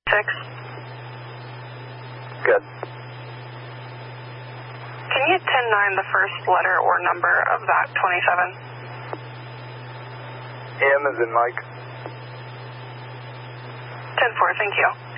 6. Good. Can you 10-9 the first letter or number of that 27? M as in Mike. 10-4, thank you.